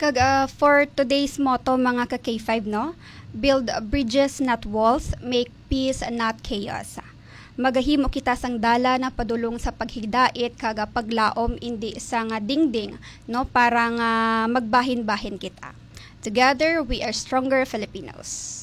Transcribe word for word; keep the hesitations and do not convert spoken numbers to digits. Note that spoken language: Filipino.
Kag ah, for today's motto mga ka K five no, build bridges not walls, make peace not chaos. Magahimo kita sang dala na padulong sa paghigdait kag ah, paglaom indi sa nga dingding no para nga magbahin-bahin kita. Together we are stronger Filipinos.